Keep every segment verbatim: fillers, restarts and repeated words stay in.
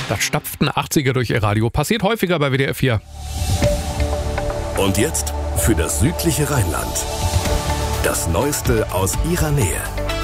Das stapften achtziger durch ihr Radio. Passiert häufiger bei W D R vier. Und jetzt für das südliche Rheinland. Das Neueste aus ihrer Nähe.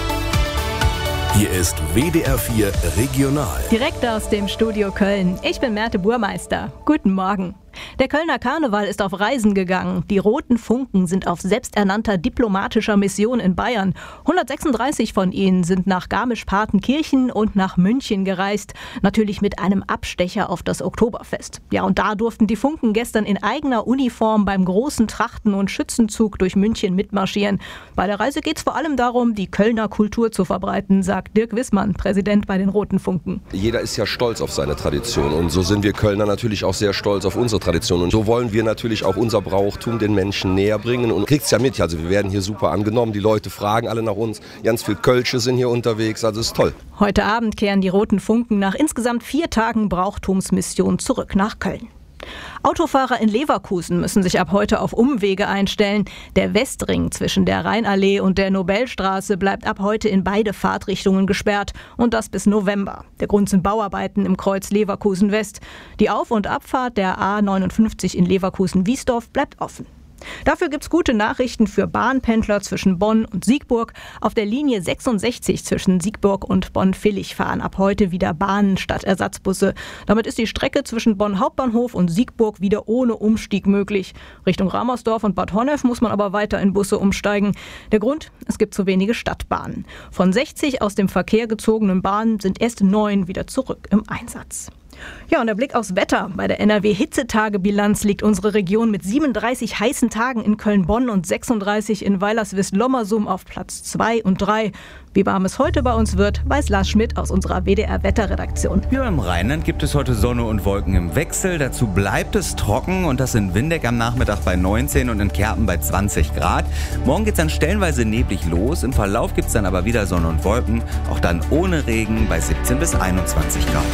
Hier ist W D R vier Regional. Direkt aus dem Studio Köln. Ich bin Merte Burmeister. Guten Morgen. Der Kölner Karneval ist auf Reisen gegangen. Die Roten Funken sind auf selbsternannter diplomatischer Mission in Bayern. hundertsechsunddreißig von ihnen sind nach Garmisch-Partenkirchen und nach München gereist. Natürlich mit einem Abstecher auf das Oktoberfest. Ja, und da durften die Funken gestern in eigener Uniform beim großen Trachten- und Schützenzug durch München mitmarschieren. Bei der Reise geht es vor allem darum, die Kölner Kultur zu verbreiten, sagt Dirk Wissmann, Präsident bei den Roten Funken. Jeder ist ja stolz auf seine Tradition und so sind wir Kölner natürlich auch sehr stolz auf unsere Tradition. Und so wollen wir natürlich auch unser Brauchtum den Menschen näher bringen. Und kriegt's ja mit, also wir werden hier super angenommen. Die Leute fragen alle nach uns. Ganz viele Kölsche sind hier unterwegs, also ist toll. Heute Abend kehren die Roten Funken nach insgesamt vier Tagen Brauchtumsmission zurück nach Köln. Autofahrer in Leverkusen müssen sich ab heute auf Umwege einstellen. Der Westring zwischen der Rheinallee und der Nobelstraße bleibt ab heute in beide Fahrtrichtungen gesperrt und das bis November. Der Grund sind Bauarbeiten im Kreuz Leverkusen West. Die Auf- und Abfahrt der A neunundfünfzig in Leverkusen-Wiesdorf bleibt offen. Dafür gibt's gute Nachrichten für Bahnpendler zwischen Bonn und Siegburg. Auf der Linie sechsundsechzig zwischen Siegburg und Bonn-Villig fahren ab heute wieder Bahnen statt Ersatzbusse. Damit ist die Strecke zwischen Bonn Hauptbahnhof und Siegburg wieder ohne Umstieg möglich. Richtung Ramersdorf und Bad Honnef muss man aber weiter in Busse umsteigen. Der Grund? Es gibt zu wenige Stadtbahnen. Von sechzig aus dem Verkehr gezogenen Bahnen sind erst neun wieder zurück im Einsatz. Ja, und der Blick aufs Wetter. Bei der N R W-Hitzetagebilanz liegt unsere Region mit siebenunddreißig heißen Tagen in Köln-Bonn und sechsunddreißig in Weilerswist-Lommersum auf Platz zwei und drei. Wie warm es heute bei uns wird, weiß Lars Schmidt aus unserer W D R-Wetterredaktion. Hier im Rheinland gibt es heute Sonne und Wolken im Wechsel. Dazu bleibt es trocken und das in Windeck am Nachmittag bei neunzehn und in Kerpen bei zwanzig Grad. Morgen geht es dann stellenweise neblig los. Im Verlauf gibt es dann aber wieder Sonne und Wolken. Auch dann ohne Regen bei siebzehn bis einundzwanzig Grad.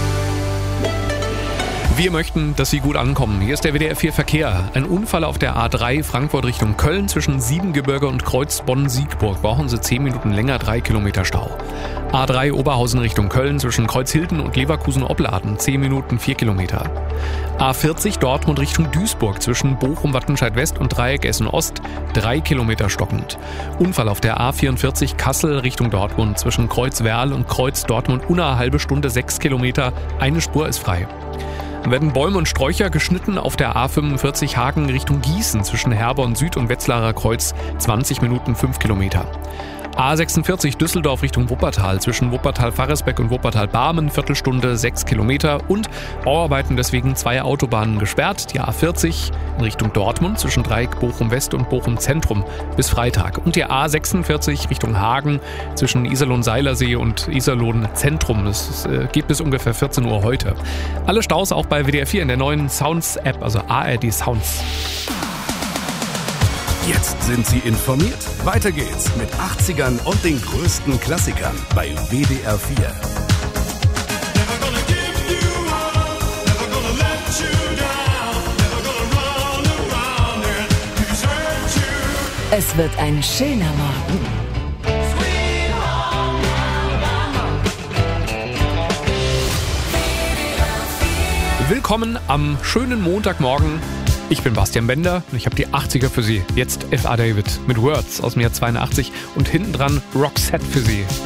Wir möchten, dass Sie gut ankommen. Hier ist der W D R vier Verkehr. Ein Unfall auf der A drei Frankfurt Richtung Köln zwischen Siebengebirge und Kreuz Bonn-Siegburg. Brauchen Sie zehn Minuten länger, drei Kilometer Stau. A drei Oberhausen Richtung Köln zwischen Kreuzhilden und Leverkusen-Opladen. zehn Minuten, vier Kilometer. A vierzig Dortmund Richtung Duisburg zwischen Bochum-Wattenscheid-West und Dreieck Essen-Ost. drei Kilometer stockend. Unfall auf der A vierundvierzig Kassel Richtung Dortmund zwischen Kreuz-Werl und Kreuz-Dortmund-Unna. Halbe Stunde, sechs Kilometer. Eine Spur ist frei. Werden Bäume und Sträucher geschnitten auf der A fünfundvierzig Hagen Richtung Gießen zwischen Herborn Süd und Wetzlarer Kreuz, zwanzig Minuten, fünf Kilometer. A sechsundvierzig Düsseldorf Richtung Wuppertal zwischen Wuppertal-Faresbeck und Wuppertal-Barmen, Viertelstunde, sechs Kilometer und Bauarbeiten deswegen zwei Autobahnen gesperrt. Die A vierzig in Richtung Dortmund zwischen Dreieck Bochum-West und Bochum-Zentrum bis Freitag und die A sechsundvierzig Richtung Hagen zwischen Iserlohn-Seilersee und Iserlohn-Zentrum. Das äh, geht bis ungefähr vierzehn Uhr heute. Alle Staus auch bei W D R vier in der neuen Sounds-App, also A R D Sounds. Jetzt sind Sie informiert. Weiter geht's mit achtzigern und den größten Klassikern bei W D R vier. Es wird ein schöner Morgen. Willkommen am schönen Montagmorgen. Ich bin Bastian Bender und ich habe die achtziger für Sie. Jetzt F A David mit Words aus dem Jahr zweiundachtzig und hinten dran Roxette für Sie.